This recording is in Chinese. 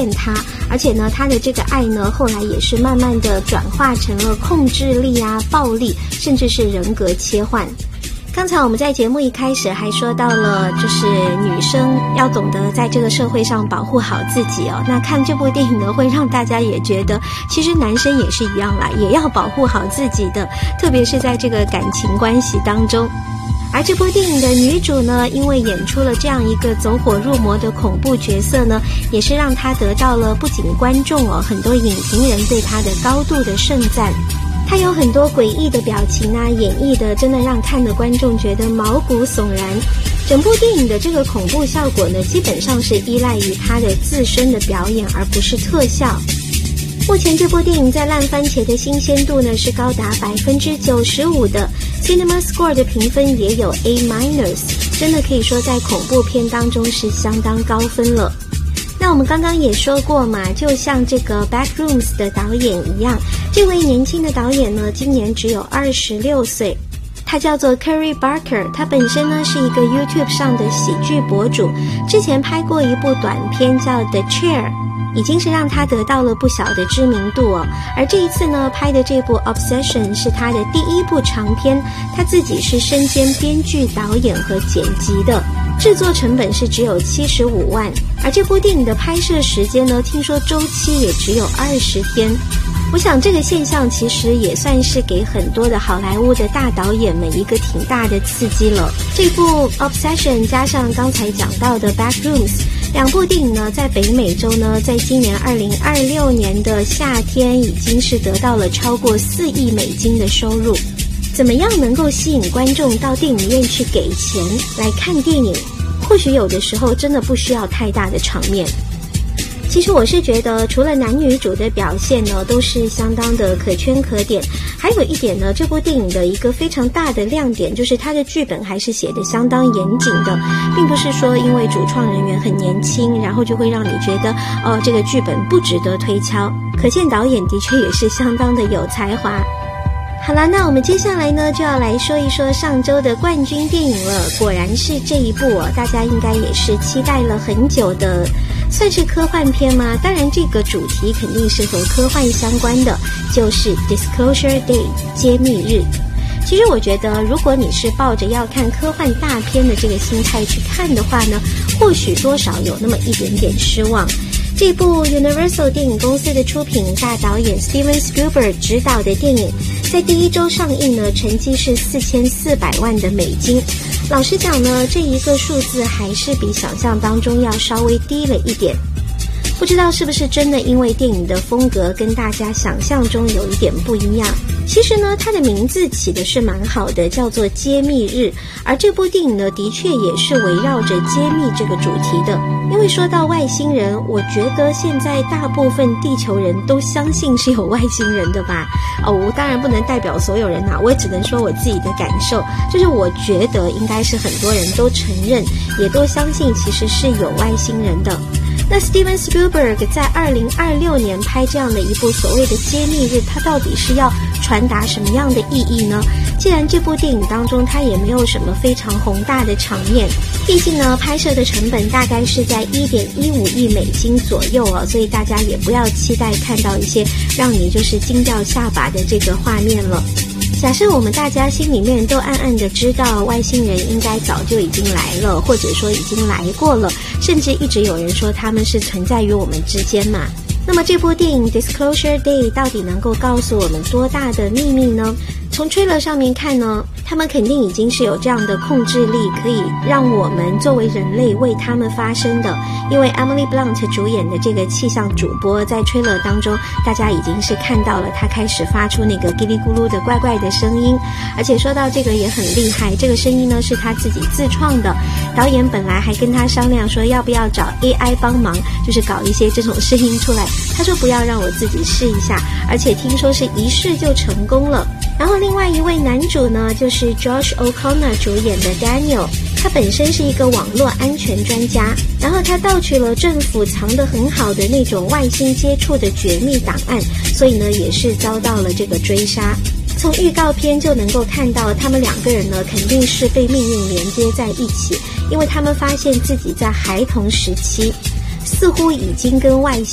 恋他，而且呢他的这个爱呢后来也是慢慢的转化成了控制力啊、暴力，甚至是人格切换。刚才我们在节目一开始还说到了，就是女生要懂得在这个社会上保护好自己哦。那看这部电影呢，会让大家也觉得，其实男生也是一样啦，也要保护好自己的，特别是在这个感情关系当中。而这部电影的女主呢，因为演出了这样一个走火入魔的恐怖角色呢，也是让她得到了不仅观众哦，很多影评人对她的高度的盛赞。他有很多诡异的表情啊，演绎的真的让看的观众觉得毛骨悚然。整部电影的这个恐怖效果呢，基本上是依赖于他的自身的表演，而不是特效。目前这部电影在烂番茄的新鲜度呢是高达95%的 ，Cinema Score 的评分也有 A-， 真的可以说在恐怖片当中是相当高分了。那我们刚刚也说过嘛，就像这个 Backrooms 的导演一样，这位年轻的导演呢，今年只有26岁，他叫做 Curry Barker， 他本身呢是一个 YouTube 上的喜剧博主，之前拍过一部短片叫 The Chair， 已经是让他得到了不小的知名度哦。而这一次呢拍的这部 Obsession 是他的第一部长片，他自己是身兼编剧、导演和剪辑的。制作成本是只有75万，而这部电影的拍摄时间呢，听说周期也只有20天。我想这个现象其实也算是给很多的好莱坞的大导演们一个挺大的刺激了。这部 Obsession 加上刚才讲到的 Backrooms 两部电影呢，在北美洲呢，在今年2026年的夏天已经是得到了超过4亿美金的收入。怎么样能够吸引观众到电影院去给钱来看电影？或许有的时候真的不需要太大的场面。其实我是觉得，除了男女主的表现呢，都是相当的可圈可点。还有一点呢，这部电影的一个非常大的亮点，就是它的剧本还是写得相当严谨的，并不是说因为主创人员很年轻，然后就会让你觉得这个剧本不值得推敲。可见导演的确也是相当的有才华。好了，那我们接下来呢就要来说一说上周的冠军电影了。果然是这一部哦，大家应该也是期待了很久的，算是科幻片吗？当然这个主题肯定是和科幻相关的，就是 Disclosure Day 揭秘日。其实我觉得，如果你是抱着要看科幻大片的这个心态去看的话呢，或许多少有那么一点点失望。这部 Universal 电影公司的出品、大导演 Steven Spielberg 执导的电影，在第一周上映呢，成绩是4400万的美金。老实讲呢，这一个数字还是比想象当中要稍微低了一点。不知道是不是真的因为电影的风格跟大家想象中有一点不一样。其实呢，它的名字起的是蛮好的，叫做揭秘日。而这部电影呢，的确也是围绕着揭秘这个主题的。因为说到外星人，我觉得现在大部分地球人都相信是有外星人的吧。我当然不能代表所有人啊，我只能说我自己的感受，就是我觉得应该是很多人都承认，也都相信其实是有外星人的。那 Steven Spielberg 在2026年拍这样的一部所谓的揭秘日，他到底是要传达什么样的意义呢？既然这部电影当中它也没有什么非常宏大的场面，毕竟呢拍摄的成本大概是在1.15亿美金左右哦，所以大家也不要期待看到一些让你就是惊掉下巴的这个画面了。假设我们大家心里面都暗暗的知道外星人应该早就已经来了，或者说已经来过了，甚至一直有人说他们是存在于我们之间嘛。那么这部电影 Disclosure Day 到底能够告诉我们多大的秘密呢？从 trailer 上面看呢，他们肯定已经是有这样的控制力，可以让我们作为人类为他们发声的。因为 Emily Blunt 主演的这个气象主播，在 trailer 当中大家已经是看到了他开始发出那个叽里咕噜的怪怪的声音。而且说到这个也很厉害，这个声音呢是他自己自创的，导演本来还跟他商量说要不要找 AI 帮忙，就是搞一些这种声音出来，他说不要，让我自己试一下，而且听说是一试就成功了。然后另外一位男主呢，就是 Josh O'Connor 主演的 Daniel， 他本身是一个网络安全专家，然后他盗取了政府藏得很好的那种外星接触的绝密档案，所以呢也是遭到了这个追杀。从预告片就能够看到，他们两个人呢肯定是被命运连接在一起，因为他们发现自己在孩童时期似乎已经跟外